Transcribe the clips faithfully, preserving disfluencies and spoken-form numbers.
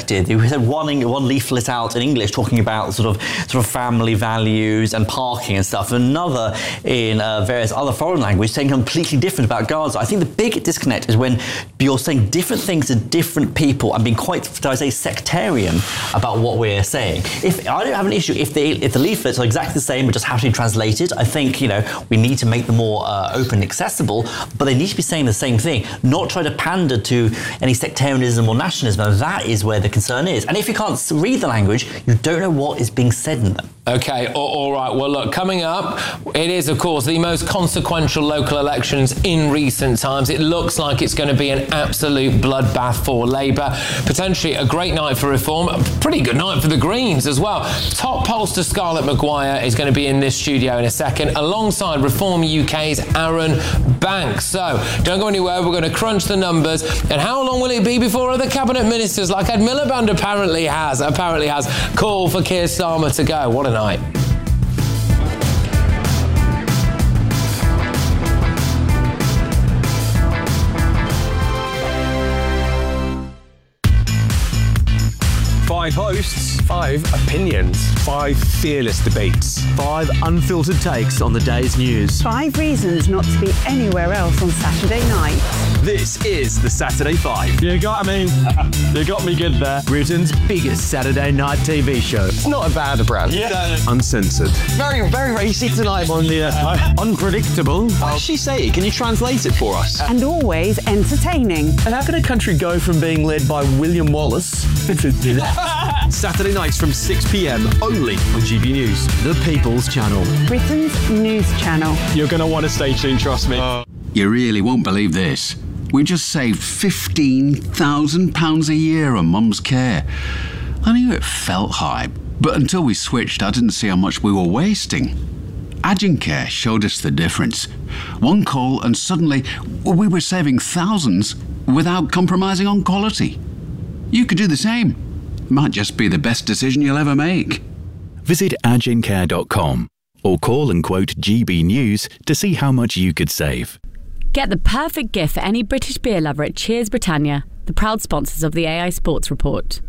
did. They had one, one leaflet out in English talking about sort of sort of family values and parking and stuff, and another in uh, various other foreign languages saying completely different about Gaza. I think the big disconnect is when you're saying different things to different people and being quite, dare I say, sectarian about what we're saying. If I don't have an issue if the if the leaflets are exactly the same but just have to be translated. I think, you know, we need to make them more uh, open and accessible, but they need to be saying the same thing, not try to pander to any sectarianism or nationalism, and that is where the concern is. And if you can't read the language, you don't know what is being said in them. Okay, all right. Well, look, coming up, it is, of course, the most consequential local elections in recent times. It looks like it's going to be an absolute bloodbath for Labour. Potentially a great night for Reform, a pretty good night for the Greens as well. Top pollster Scarlett Maguire is going to be in this studio in a second, alongside Reform U K's Aaron Banks. So, don't go anywhere. We're going to crunch the numbers. And how long will it be before other cabinet ministers, like Ed Miliband apparently has, apparently has, call for Keir Starmer to go? What a night. Five hosts, five opinions, five fearless debates, five unfiltered takes on the day's news, five reasons not to be anywhere else on Saturday night. This is the Saturday Five. You got me. You got me good there. Britain's biggest Saturday night T V show. It's not a bad brand. Yeah. Uncensored. Very, very racy tonight. On the uh, unpredictable. What does she say? Can you translate it for us? And always entertaining. And how can a country go from being led by William Wallace to Saturday nights from six p.m. only on G B News. The People's Channel. Britain's news channel. You're going to want to stay tuned, trust me. Uh, you really won't believe this. We just saved fifteen thousand pounds a year on Mum's care. I knew it felt high, but until we switched, I didn't see how much we were wasting. Agencare showed us the difference. One call and suddenly we were saving thousands without compromising on quality. You could do the same. Might just be the best decision you'll ever make. Visit agencare dot com or call and quote G B News to see how much you could save. Get the perfect gift for any British beer lover at Cheers Britannia, the proud sponsors of the A I Sports Report.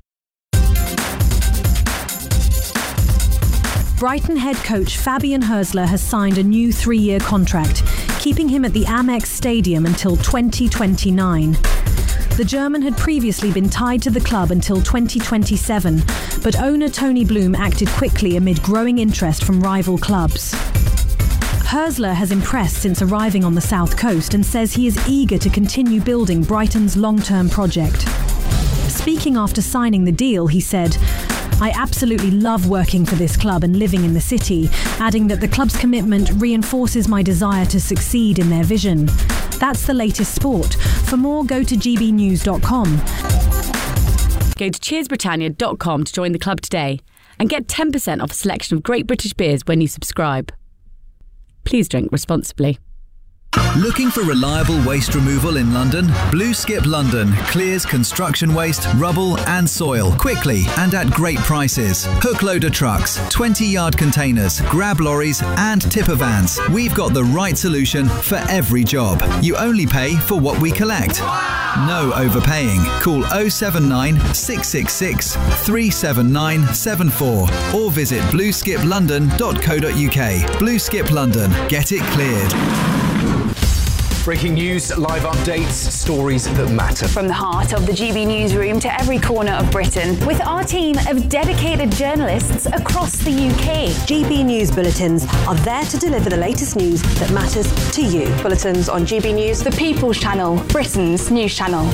Brighton head coach Fabian Hürzeler has signed a new three-year contract, keeping him at the Amex Stadium until twenty twenty-nine. The German had previously been tied to the club until twenty twenty-seven, but owner Tony Bloom acted quickly amid growing interest from rival clubs. Hürzeler has impressed since arriving on the south coast and says he is eager to continue building Brighton's long-term project. Speaking after signing the deal, he said, "I absolutely love working for this club and living in the city," adding that the club's commitment reinforces my desire to succeed in their vision. That's the latest sport. For more, go to g b news dot com. Go to cheers britannia dot com to join the club today and get ten percent off a selection of great British beers when you subscribe. Please drink responsibly. Looking for reliable waste removal in London? Blue Skip London clears construction waste, rubble and soil quickly and at great prices. Hook loader trucks, twenty yard containers, grab lorries and tipper vans. We've got the right solution for every job. You only pay for what we collect. No overpaying. Call oh seven nine, six six six, three seven nine seven four or visit blue skip london dot co dot u k. Blue Skip London. Get it cleared. Breaking news, live updates, stories that matter. From the heart of the G B newsroom to every corner of Britain, with our team of dedicated journalists across the U K. G B News Bulletins are there to deliver the latest news that matters to you. Bulletins on G B News, the People's Channel, Britain's news channel.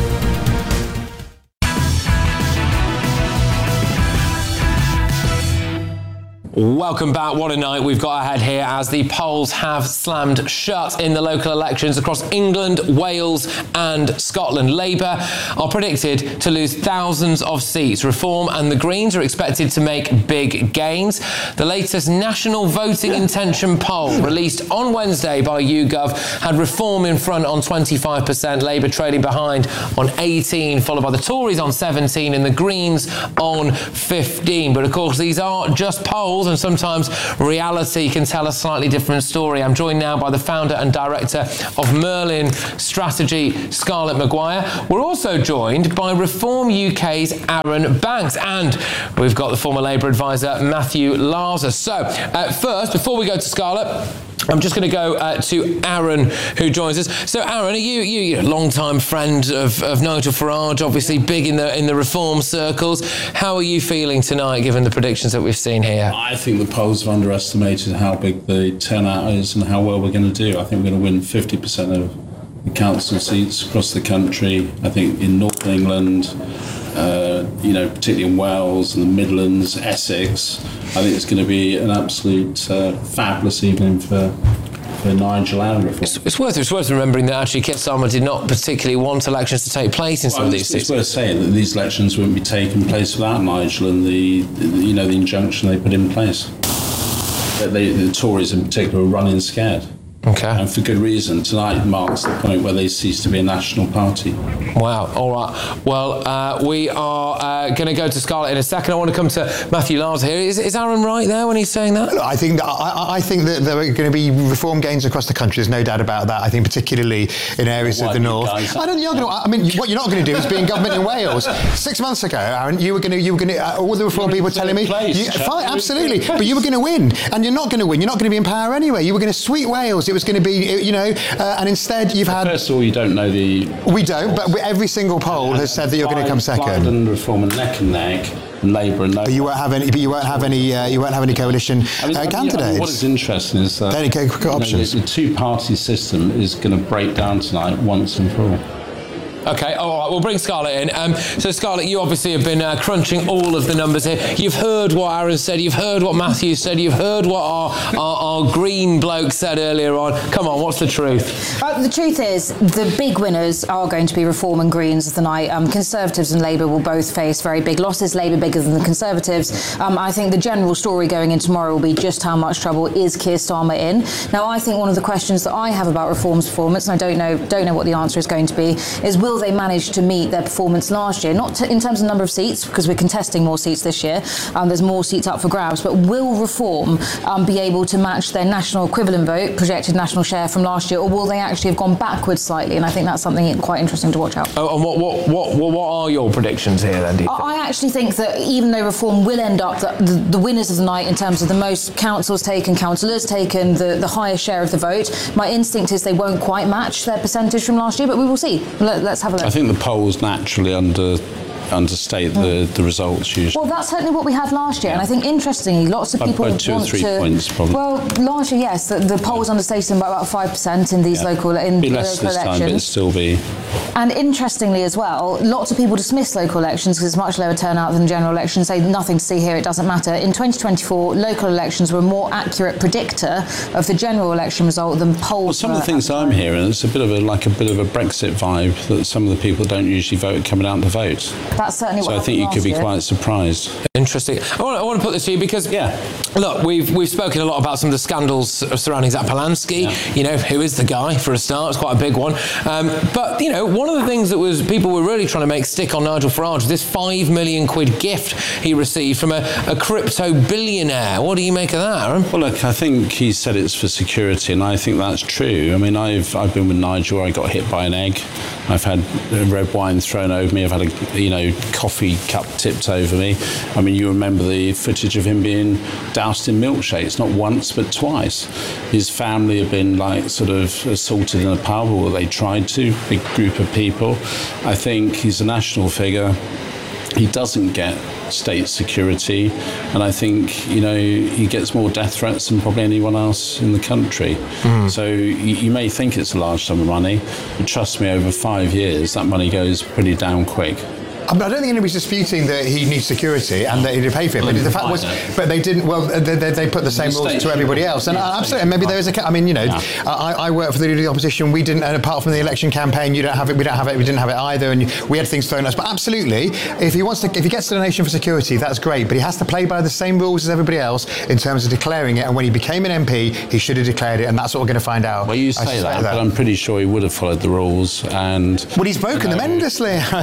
Welcome back. What a night we've got ahead here as the polls have slammed shut in the local elections across England, Wales and Scotland. Labour are predicted to lose thousands of seats. Reform and the Greens are expected to make big gains. The latest national voting intention poll released on Wednesday by YouGov had Reform in front on twenty-five percent, Labour trailing behind on eighteen, followed by the Tories on seventeen and the Greens on fifteen. But of course these are just polls. polls, and sometimes reality can tell a slightly different story. I'm joined now by the founder and director of Merlin Strategy, Scarlett Maguire. We're also joined by Reform U K's Aaron Banks, and we've got the former Labour advisor Matthew Larser. So, uh, first, before we go to Scarlett, I'm just going to go uh, to Aaron, who joins us. So, Aaron, are you, you you're a long-time friend of, of Nigel Farage, obviously big in the in the reform circles. How are you feeling tonight, given the predictions that we've seen here? I think the polls have underestimated how big the turnout is and how well we're going to do. I think we're going to win fifty percent of the council seats across the country. I think in Northern England, uh, you know, particularly in Wales and the Midlands, Essex, I think it's going to be an absolute uh, fabulous evening for for Nigel and Reform. It's, it's worth it's worth remembering that actually Keir Starmer did not particularly want elections to take place in some well, of these it's, seats. It's worth saying that these elections wouldn't be taking place without Nigel and the, the you know the injunction they put in place. That they, the Tories in particular were running scared. Okay. And for good reason. Tonight marks the point where they cease to be a national party. Wow. All right. Well, uh, we are uh, going to go to Scarlett in a second. I want to come to Matthew Larser here. Is, is Aaron right there when he's saying that? I think that, I, I think that there are going to be reform gains across the country. There's no doubt about that. I think particularly in areas Why of the north. Guys, I don't. You're going to, I mean, what you're not going to do is be in government in Wales. Six months ago, Aaron, you were going to. You were going to. Uh, all the reform people were telling me. Place, you, fine, absolutely. But you were going to win, and you're not going to win. You're not going to be in power anyway. You were going to sweep Wales. It was going to be. You know, uh, and instead you've had. First of all, you don't know the. We don't, but every single poll has said that you're going to come second. Biden Reform and neck and neck, and Labour and no. But you won't have any. But you won't have any. Uh, you won't have any coalition I mean, uh, I mean, candidates. I mean, what is interesting is that Any co- co- options. You know, the, the two-party system is going to break down tonight once and for all. Okay, all right, we'll bring Scarlett in. Um, so, Scarlett, you obviously have been uh, crunching all of the numbers here. You've heard what Aaron said, you've heard what Matthew said, you've heard what our, our, our green bloke said earlier on. Come on, what's the truth? Uh, the truth is, the big winners are going to be Reform and Greens of the night. Um, Conservatives and Labour will both face very big losses. Labour bigger than the Conservatives. Um, I think the general story going in tomorrow will be just how much trouble is Keir Starmer in. Now, I think one of the questions that I have about Reform's performance, and I don't know, don't know what the answer is going to be, is will they manage to meet their performance last year? Not to, in terms of number of seats, because we're contesting more seats this year. Um, there's more seats up for grabs, but will Reform um, be able to match their national equivalent vote, projected national share from last year, or will they actually have gone backwards slightly? And I think that's something quite interesting to watch out. Oh, and what what what what, what are your predictions here then? Do you think? I actually think that even though Reform will end up the, the, the winners of the night in terms of the most councils taken, councillors taken, the, the highest share of the vote, my instinct is they won't quite match their percentage from last year, but we will see. Let, let's have a look. I think the polls naturally under understate mm. the, the results usually. Well, that's certainly what we had last year, and I think interestingly, lots of people by two want or three to. Points, probably. Well, last year, yes, the, the polls understated them by about five percent in these yeah. local in be less local this elections. Time, but it'd still be. And interestingly as well, lots of people dismiss local elections because it's much lower turnout than general elections. Say nothing to see here, it doesn't matter. In twenty twenty-four, local elections were a more accurate predictor of the general election result than polls. Well, some of the things I'm hearing, it's a bit of a like a bit of a Brexit vibe that some of the people don't usually vote coming out to vote. That's certainly so what I think you could be year. quite surprised. Interesting. I want, I want to put this to you because, yeah, look, we've we've spoken a lot about some of the scandals surrounding Zach Polanski. Yeah. You know, who is the guy for a start? It's quite a big one. Um, but you know, one of the things that was people were really trying to make stick on Nigel Farage was this five million quid gift he received from a, a crypto billionaire. What do you make of that, Aaron? Well, look, I think he said it's for security, and I think that's true. I mean, I've I've been with Nigel. I got hit by an egg. I've had red wine thrown over me. I've had a you know coffee cup tipped over me. I mean, you remember the footage of him being doused in milkshakes, not once but twice. His family have been like sort of assaulted in a pub, or they tried to. Big group of people. I think he's a national figure. He doesn't get state security, and I think you know he gets more death threats than probably anyone else in the country. Mm. So you, you may think it's a large sum of money, but trust me, over five years that money goes pretty damn quick. I don't think anybody's disputing that he needs security and that he need to pay for it. But the fact was, but they didn't. Well, they, they, they put the same rules to everybody else, and absolutely. And maybe there is a. I mean, you know, yeah. I, I work for the Leader of the Opposition. We didn't, and apart from the election campaign, you don't have it. We don't have it. We didn't have it either, and we had things thrown at us. But absolutely, if he wants to, if he gets to the nation for security, that's great. But he has to play by the same rules as everybody else in terms of declaring it. And when he became an M P, he should have declared it, and that's what we're going to find out. Well, you say that, that, but I'm pretty sure he would have followed the rules. And well, he's broken you know, them endlessly. and,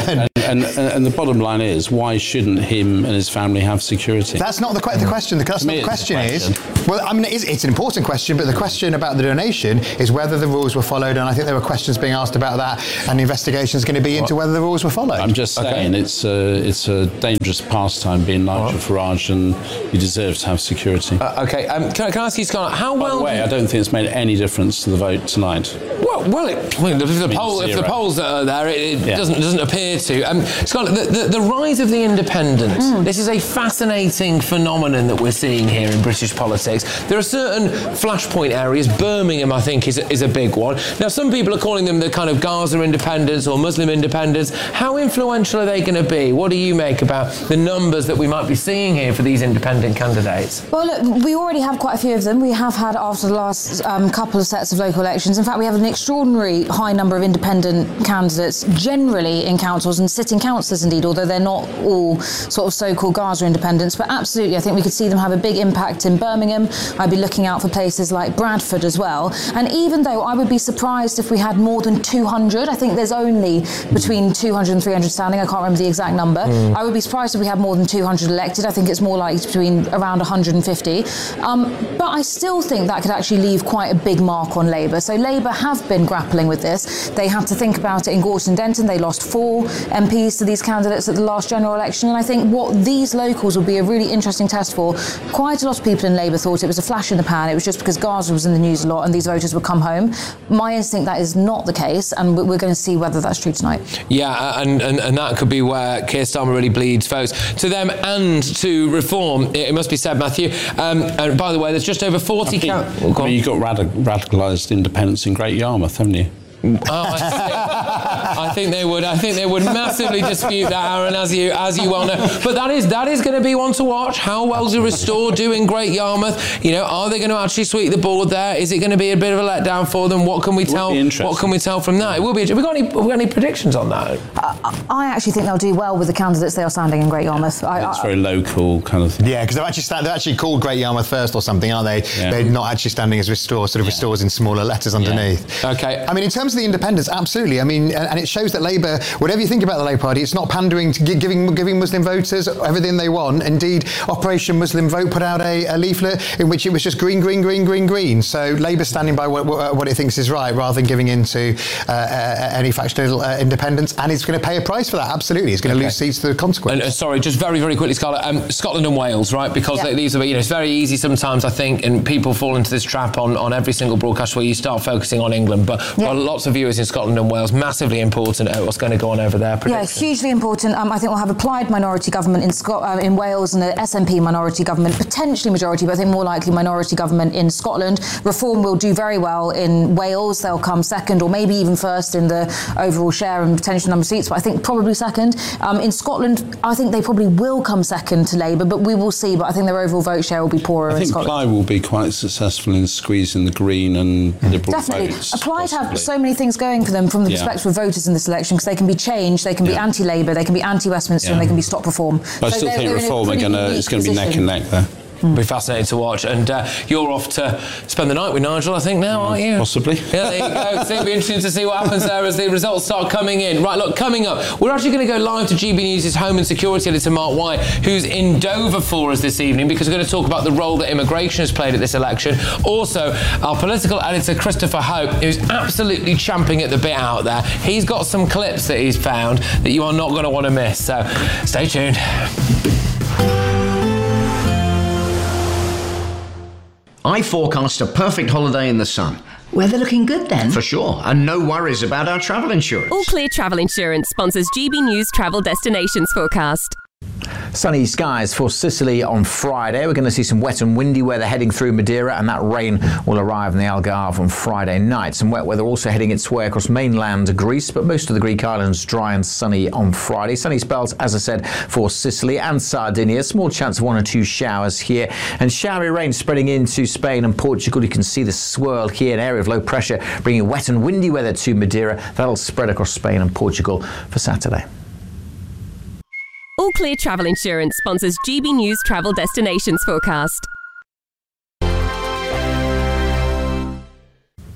and, and the bottom line is, why shouldn't him and his family have security? That's not the, que- the question. The, that's not the question is, well, I mean, it is, it's an important question, but the question about the donation is whether the rules were followed, and I think there were questions being asked about that, and the investigation is going to be into whether the rules were followed. I'm just saying, okay. it's, a, it's a dangerous pastime being Nigel Farage, and he deserves to have security. Uh, okay, um, can, I, can I ask you, Scott, how By well... the way, I don't think it's made any difference to the vote tonight. Well, well it, I mean, if, the poll, if the polls are there, it, it yeah. doesn't, doesn't appear to. Um, Scott, the, the, the rise of the independent, mm. this is a fascinating phenomenon that we're seeing here in British politics. There are certain flashpoint areas. Birmingham, I think, is, is a big one. Now, some people are calling them the kind of Gaza independents or Muslim independents. How influential are they going to be? What do you make about the numbers that we might be seeing here for these independent candidates? Well, look, we already have quite a few of them. We have had, after the last um, couple of sets of local elections, in fact, we have an extraordinary high number of independent candidates generally in councils and sitting councillors indeed, although they're not all sort of so-called Gaza independents. But absolutely, I think we could see them have a big impact in Birmingham. I'd be looking out for places like Bradford as well. And even though I would be surprised if we had more than two hundred, I think there's only between two hundred and three hundred standing. I can't remember the exact number. Mm. I would be surprised if we had more than two hundred elected. I think it's more likely between around one hundred fifty. Um, but I still think that could actually leave quite a big mark on Labour. So Labour have been grappling with this. They had to think about it in Gorton Denton. They lost four M Ps to these candidates at the last general election. And I think what these locals will be a really interesting test for. Quite a lot of people in Labour thought it was a flash in the pan. It was just because Gaza was in the news a lot and these voters would come home. My instinct that is not the case, and we're going to see whether that's true tonight. Yeah, and, and, and that could be where Keir Starmer really bleeds votes to them and to Reform. It must be said, Matthew. Um, and by the way, there's just over forty... I think, ca- oh, I mean, you've got radic- radicalised independents in Great Yarmouth, haven't you? Oh, I, think, I think they would. I think they would massively dispute that, Aaron, as you as you well know. But that is that is going to be one to watch. How well do Restore do in Great Yarmouth? You know, are they going to actually sweep the board there? Is it going to be a bit of a letdown for them? What can we tell? What can we tell from that? It will be. Have we got any? Have we got any predictions on that? Uh, I actually think they'll do well with the candidates they are standing in Great Yarmouth. I, it's I, very local kind of thing. Yeah, because they're actually sta- they're actually called Great Yarmouth First or something, aren't they? Yeah. They're not actually standing as Restore. Sort of yeah. Restores in smaller letters underneath. Yeah. Okay. I mean, in terms of the independents, absolutely. I mean, and it shows that Labour, whatever you think about the Labour Party, it's not pandering to giving giving Muslim voters everything they want. Indeed, Operation Muslim Vote put out a, a leaflet in which it was just green, green, green, green, green. So Labour's standing by what, what, what it thinks is right, rather than giving in to uh, uh, any factional uh, independence. And it's going to pay a price for that. Absolutely, it's going to okay. lose seats to the consequence. And, uh, sorry, just very, very quickly, Scarlett. Um, Scotland and Wales, right? Because yeah. they, these are, you know, it's very easy sometimes, I think, and people fall into this trap on, on every single broadcast where you start focusing on England. But yeah. well, lots of viewers in Scotland and Wales, massively important at what's going to go on over there. Yeah, hugely important. Um, I think we'll have a plaid minority government in Scot- uh, in Wales and an S N P minority government, potentially majority, but I think more likely minority government in Scotland. Reform will do very well in Wales. They'll come second or maybe even first in the overall share and potential number of seats, but I think probably second. Um, in Scotland, I think they probably will come second to Labour, but we will see. But I think their overall vote share will be poorer I in think Scotland. Plaid will be quite successful in squeezing the Green and Liberal Definitely. votes. Plaid have so many things going for them from the yeah. perspective of voters in this election, because they can be changed, they can be yeah. anti-Labour, they can be anti-Westminster, yeah. and they can be stop Reform. But so I still think Reform are going to, it's going to be neck and neck there. It'll be fascinating to watch. And uh, you're off to spend the night with Nigel, I think, now, aren't you? Possibly. Yeah, there you go. So it'll be interesting to see what happens there as the results start coming in. Right, look, coming up, we're actually going to go live to G B News' Home and Security editor, Mark White, who's in Dover for us this evening, because we're going to talk about the role that immigration has played at this election. Also, our political editor, Christopher Hope, who's absolutely champing at the bit out there. He's got some clips that he's found that you are not going to want to miss. So stay tuned. I forecast a perfect holiday in the sun. Weather looking good then? For sure, and no worries about our travel insurance. All Clear Travel Insurance sponsors G B News Travel Destinations Forecast. Sunny skies for Sicily on Friday. We're going to see some wet and windy weather heading through Madeira, and that rain will arrive in the Algarve on Friday night. Some wet weather also heading its way across mainland Greece, but most of the Greek islands dry and sunny on Friday. Sunny spells, as I said, for Sicily and Sardinia. Small chance of one or two showers here, and showery rain spreading into Spain and Portugal. You can see the swirl here, an area of low pressure bringing wet and windy weather to Madeira. That'll spread across Spain and Portugal for Saturday. All Clear Travel Insurance sponsors G B News Travel Destinations Forecast.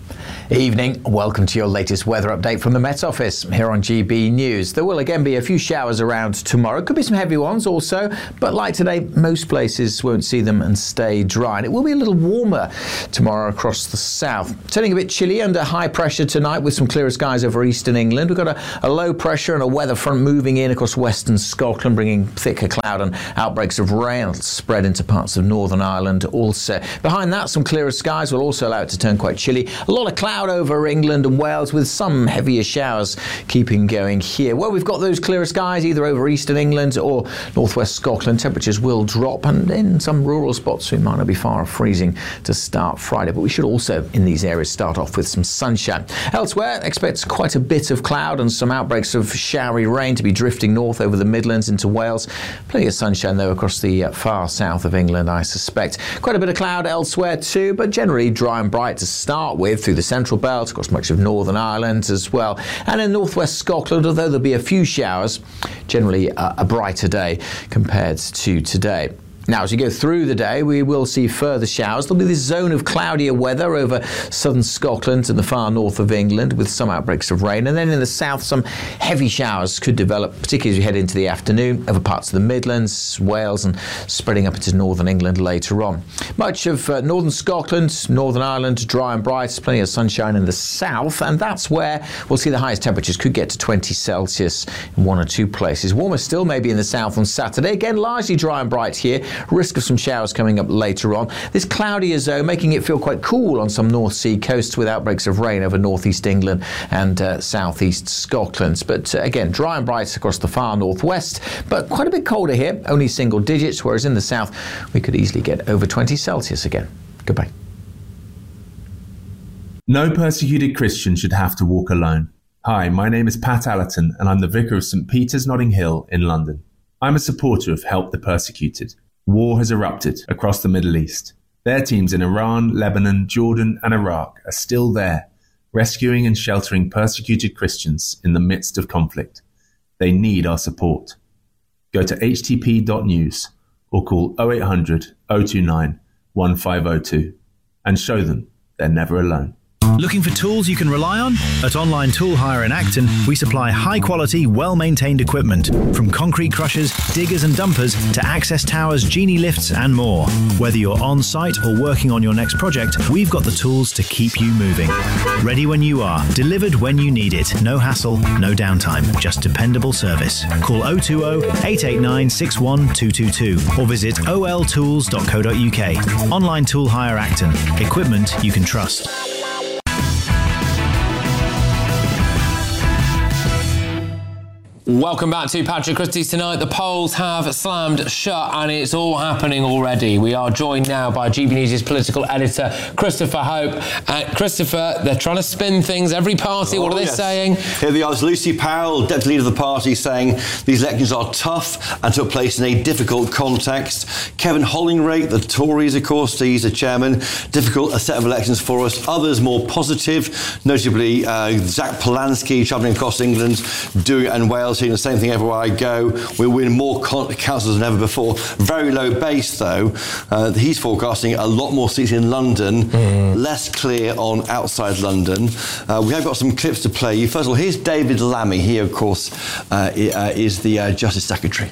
Evening. Welcome to your latest weather update from the Met Office here on G B News. There will again be a few showers around tomorrow. Could be some heavy ones also, but like today, most places won't see them and stay dry. And it will be a little warmer tomorrow across the south. Turning a bit chilly under high pressure tonight with some clearer skies over eastern England. We've got a, a low pressure and a weather front moving in across western Scotland, bringing thicker cloud and outbreaks of rain spread into parts of Northern Ireland also. Behind that, some clearer skies will also allow it to turn quite chilly. A lot of cloud over England and Wales with some heavier showers keeping going here. Well, we've got those clearer skies either over eastern England or northwest Scotland. Temperatures will drop, and in some rural spots we might not be far off freezing to start Friday, but we should also in these areas start off with some sunshine. Elsewhere, expect quite a bit of cloud and some outbreaks of showery rain to be drifting north over the Midlands into Wales. Plenty of sunshine though across the uh, far south of England, I suspect. Quite a bit of cloud elsewhere too, but generally dry and bright to start with through the central belt, across much of Northern Ireland as well. And in northwest Scotland, although there'll be a few showers, generally a, a brighter day compared to today. Now, as you go through the day, we will see further showers. There'll be this zone of cloudier weather over southern Scotland and the far north of England with some outbreaks of rain. And then in the south, some heavy showers could develop, particularly as we head into the afternoon over parts of the Midlands, Wales, and spreading up into northern England later on. Much of uh, northern Scotland, Northern Ireland, dry and bright, plenty of sunshine in the south. And that's where we'll see the highest temperatures could get to twenty Celsius in one or two places. Warmer still maybe in the south on Saturday. Again, largely dry and bright here. Risk of some showers coming up later on. This cloudier zone making it feel quite cool on some North Sea coasts with outbreaks of rain over northeast England and uh, southeast Scotland. But uh, again, dry and bright across the far northwest, but quite a bit colder here, only single digits, whereas in the south we could easily get over twenty Celsius again. Goodbye. No persecuted Christian should have to walk alone. Hi, my name is Pat Allerton and I'm the Vicar of St Peter's Notting Hill in London. I'm a supporter of Help the Persecuted. War has erupted across the Middle East. Their teams in Iran, Lebanon, Jordan and Iraq are still there, rescuing and sheltering persecuted Christians in the midst of conflict. They need our support. Go to h t p dot news or call oh eight hundred, oh two nine, one five oh two and show them they're never alone. Looking for tools you can rely on? At Online Tool Hire in Acton, we supply high-quality, well-maintained equipment, from concrete crushers, diggers and dumpers to access towers, genie lifts and more. Whether you're on-site or working on your next project, we've got the tools to keep you moving. Ready when you are, delivered when you need it. No hassle, no downtime, just dependable service. Call oh two oh, eight eight nine, six one two two two or visit o l tools dot co dot u k. Online Tool Hire Acton. Equipment you can trust. Welcome back to Patrick Christie's Tonight. The polls have slammed shut and it's all happening already. We are joined now by G B News' political editor, Christopher Hope. Uh, Christopher, they're trying to spin things. Every party, oh, what are they yes. saying? Here they are. Lucy Powell, deputy leader of the party, saying these elections are tough and took place in a difficult context. Kevin Hollingrate, the Tories, of course, he's the chairman. Difficult a set of elections for us. Others more positive, notably uh, Zach Polanski, travelling across England, doing it in Wales. Seeing the same thing everywhere I go. We'll win more councils than ever before. Very low base, though. Uh, he's forecasting a lot more seats in London, mm. less clear on outside London. Uh, we have got some clips to play you. First of all, here's David Lammy. He, of course, uh, is the uh, Justice Secretary.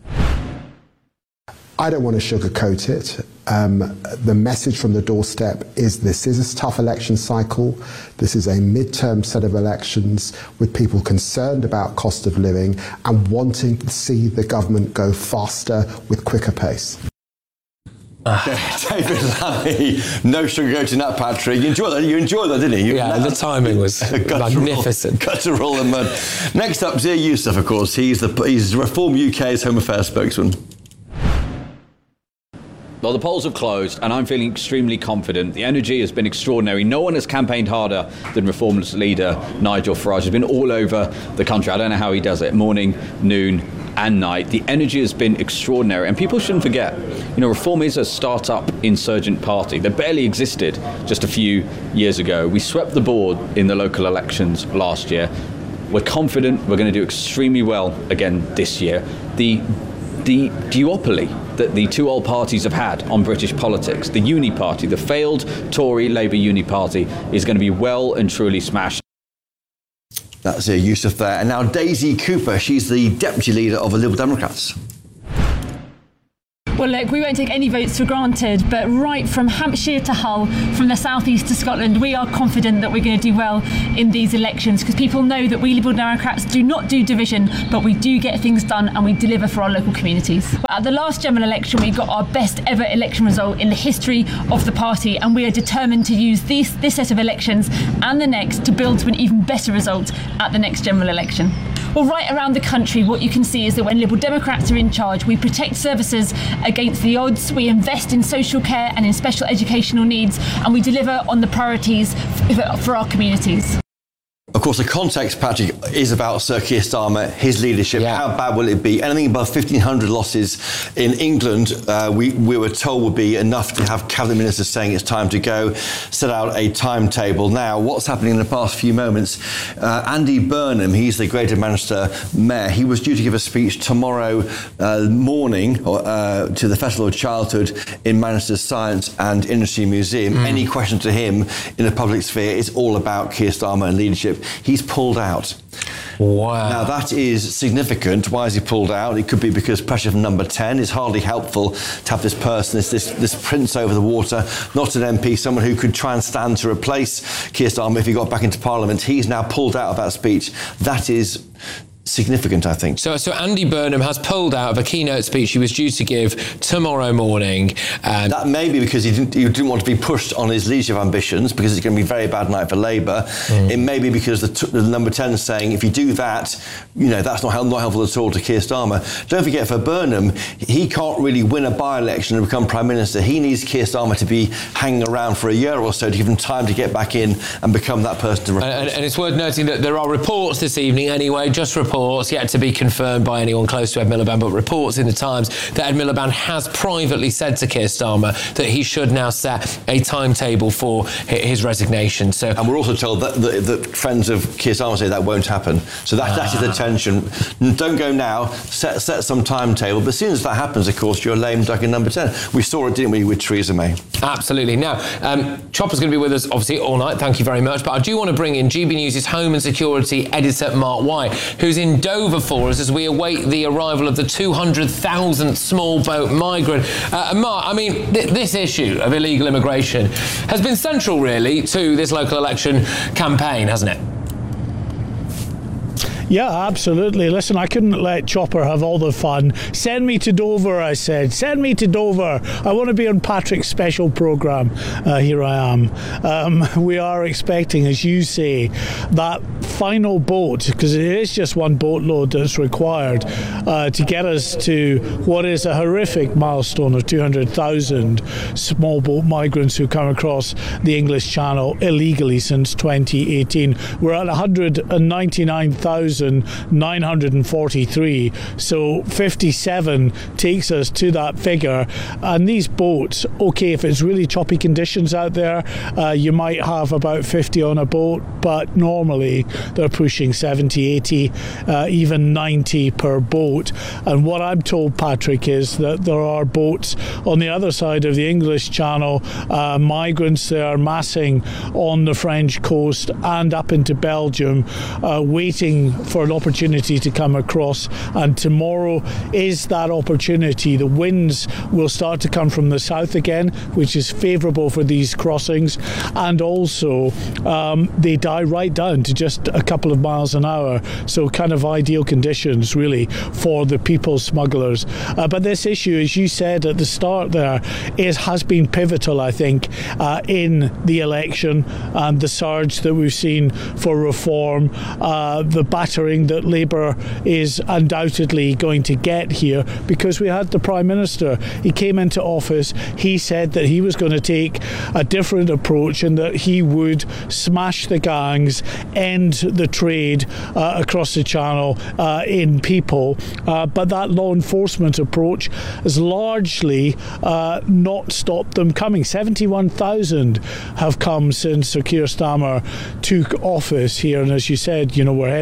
I don't want to sugarcoat it. Um, the message from the doorstep is this is a tough election cycle. This is a midterm set of elections with people concerned about cost of living and wanting to see the government go faster with quicker pace. David Lammy, no sugarcoating that, Patrick. You enjoyed that, you enjoyed that, didn't you? Yeah, the timing was magnificent. Guttural and mud. Next up, Zia Youssef, of course. He's the he's Reform U K's Home Affairs spokesman. Well, the polls have closed and I'm feeling extremely confident. The energy has been extraordinary. No one has campaigned harder than Reform's leader, Nigel Farage. He's been all over the country. I don't know how he does it, morning, noon and night. The energy has been extraordinary. And people shouldn't forget, you know, Reform is a start-up insurgent party that barely existed just a few years ago. We swept the board in the local elections last year. We're confident we're going to do extremely well again this year. The the duopoly that the two old parties have had on British politics, the Uni Party, the failed Tory Labour Uni Party, is going to be well and truly smashed. That's uh, Yusuf there. And now Daisy Cooper, she's the deputy leader of the Liberal Democrats. Well, look, we won't take any votes for granted, but right from Hampshire to Hull, from the southeast to Scotland, we are confident that we're going to do well in these elections, because people know that we Liberal Democrats do not do division, but we do get things done and we deliver for our local communities. At the last general election, we got our best ever election result in the history of the party, and we are determined to use this, this set of elections and the next to build to an even better result at the next general election. Well, right around the country, what you can see is that when Liberal Democrats are in charge, we protect services against the odds, we invest in social care and in special educational needs, and we deliver on the priorities for our communities. Of course, the context, Patrick, is about Sir Keir Starmer, his leadership. Yeah. How bad will it be? Anything above fifteen hundred losses in England, uh, we, we were told would be enough to have cabinet ministers saying it's time to go, set out a timetable. Now, what's happening in the past few moments? Uh, Andy Burnham, he's the Greater Manchester Mayor. He was due to give a speech tomorrow uh, morning uh, to the Festival of Childhood in Manchester's Science and Industry Museum. Mm. Any question to him in the public sphere is all about Keir Starmer and leadership. He's pulled out. Wow. Now, that is significant. Why has he pulled out? It could be because pressure from number ten is hardly helpful to have this person, this, this, this prince over the water, not an M P, someone who could try and stand to replace Keir Starmer if he got back into Parliament. He's now pulled out of that speech. That is significant, I think. So, so Andy Burnham has pulled out of a keynote speech he was due to give tomorrow morning. Um, that may be because he didn't, he didn't want to be pushed on his leadership ambitions, because it's going to be a very bad night for Labour. Mm. It may be because the, t- the number ten is saying, if you do that, you know, that's not, help, not helpful at all to Keir Starmer. Don't forget, for Burnham, he can't really win a by-election and become Prime Minister. He needs Keir Starmer to be hanging around for a year or so to give him time to get back in and become that person to replace. And, and it's worth noting that there are reports this evening anyway, just reports, yet to be confirmed by anyone close to Ed Miliband, but reports in the Times that Ed Miliband has privately said to Keir Starmer that he should now set a timetable for his resignation. So, and we're also told that the, the friends of Keir Starmer say that won't happen. So that, ah. that is the tension. Don't go now, set, set some timetable, but as soon as that happens, of course, you're lame duck in number ten. We saw it, didn't we, with Theresa May? Absolutely. Now, um, Chopper's going to be with us, obviously, all night. Thank you very much. But I do want to bring in G B News' Home and Security editor, Mark White, who's in Dover for us as we await the arrival of the two hundred thousandth small boat migrant. Uh, and Mark, I mean, th- this issue of illegal immigration has been central, really, to this local election campaign, hasn't it? Yeah, absolutely. Listen, I couldn't let Chopper have all the fun. Send me to Dover, I said. Send me to Dover. I want to be on Patrick's special programme. Uh, here I am. Um, we are expecting, as you say, that final boat, because it is just one boatload that's required uh, to get us to what is a horrific milestone of two hundred thousand small boat migrants who come across the English Channel illegally since twenty eighteen. We're at one hundred ninety-nine thousand nine hundred forty-three, so fifty-seven takes us to that figure. And these boats, okay, if it's really choppy conditions out there, uh, you might have about fifty on a boat, but normally they're pushing seventy, eighty, uh, even ninety per boat. And what I'm told, Patrick, is that there are boats on the other side of the English Channel, uh, migrants they are massing on the French coast and up into Belgium, uh, waiting for an opportunity to come across. And tomorrow is that opportunity. The winds will start to come from the south again, which is favourable for these crossings, and also um, they die right down to just a couple of miles an hour, so kind of ideal conditions really for the people smugglers. Uh, but this issue, as you said at the start there, is has been pivotal, I think, uh, in the election, and the surge that we've seen for reform, uh, the battering that Labour is undoubtedly going to get here, because we had the Prime Minister. He came into office, he said that he was going to take a different approach and that he would smash the gangs, end the trade uh, across the Channel uh, in people, uh, but that law enforcement approach has largely uh, not stopped them coming. seventy-one thousand have come since Sir Keir Starmer took office here, and as you said, you know, we're heading up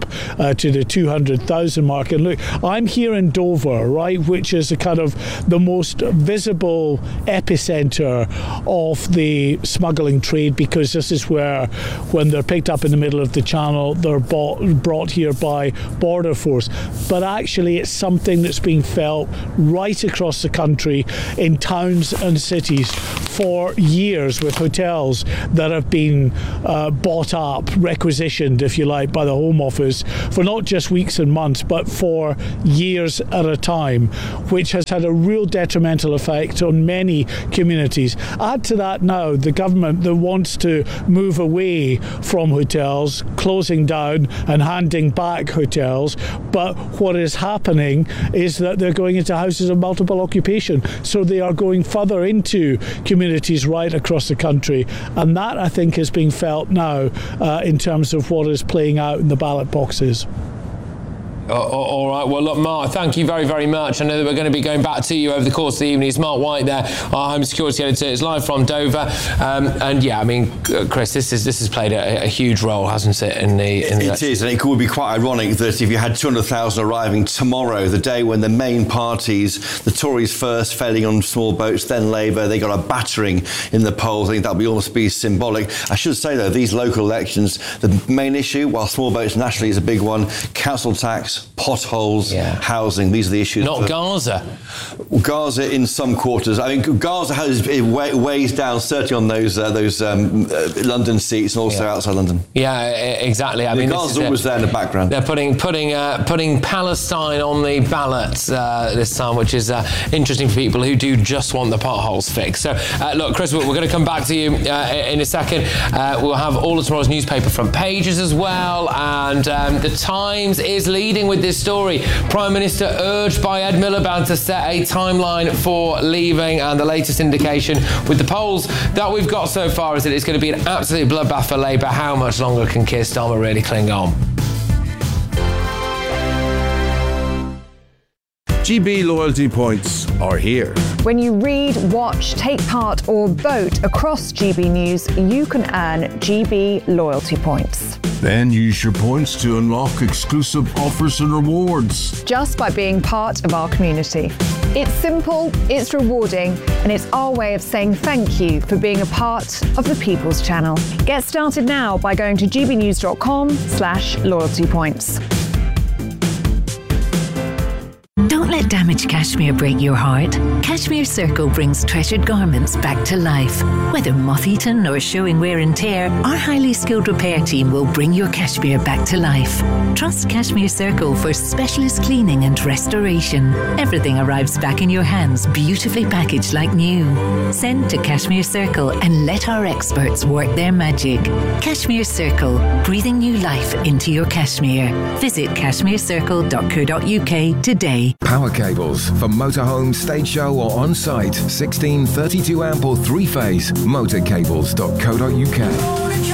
uh, to the two hundred thousand mark. And look, I'm here in Dover, right, which is a kind of the most visible epicenter of the smuggling trade, because this is where, when they're picked up in the middle of the channel, they're bought, brought here by Border Force. But actually it's something that's being felt right across the country in towns and cities for years, with hotels that have been uh, bought up, requisitioned, if you like, by the Home Office for not just weeks and months, but for years at a time, which has had a real detrimental effect on many communities. Add to that now the government that wants to move away from hotels, closing down and handing back hotels, but what is happening is that they're going into houses of multiple occupation, so they are going further into communities right across the country, and that, I think, is being felt now uh, in terms of what is playing out in the ballot boxes. Uh, all right. Well, look, Mark, thank you very, very much. I know that we're going to be going back to you over the course of the evening. It's Mark White there, our home security editor. It's live from Dover. Um, and yeah, I mean, Chris, this is this has played a, a huge role, hasn't it? In the in the it is, and it would be quite ironic that if you had two hundred thousand arriving tomorrow, the day when the main parties, the Tories first, failing on small votes, then Labour, they got a battering in the polls. I think that'll be almost be symbolic. I should say though, these local elections, the main issue, while small votes nationally is a big one, council tax, potholes, yeah. housing, these are the issues. Not for Gaza. Gaza in some quarters. I mean, Gaza has, it weighs down certainly on those uh, those um, uh, London seats and also yeah. outside London. Yeah, exactly. I the mean, Gaza's always there in the background. They're putting putting uh, putting Palestine on the ballot uh, this time, which is uh, interesting for people who do just want the potholes fixed. So, uh, look, Chris, we're going to come back to you uh, in a second. Uh, we'll have all of tomorrow's newspaper front pages as well, and um, the Times is leading with this story. Prime Minister urged by Ed Miliband to set a timeline for leaving, and the latest indication with the polls that we've got so far is that it's going to be an absolute bloodbath for Labour. How much longer can Keir Starmer really cling on? G B loyalty points are here. When you read, watch, take part or vote across G B News, you can earn G B loyalty points. Then use your points to unlock exclusive offers and rewards. Just by being part of our community. It's simple, it's rewarding, and it's our way of saying thank you for being a part of the People's Channel. Get started now by going to gbnews.com slash loyalty points. Don't let damaged cashmere break your heart. Cashmere Circle brings treasured garments back to life. Whether moth-eaten or showing wear and tear, our highly skilled repair team will bring your cashmere back to life. Trust Cashmere Circle for specialist cleaning and restoration. Everything arrives back in your hands, beautifully packaged like new. Send to Cashmere Circle and let our experts work their magic. Cashmere Circle, breathing new life into your cashmere. Visit cashmere circle dot co dot uk today. Power cables for motorhome, stage show or on-site. sixteen, thirty-two amp or three-phase. motorcables dot co dot uk.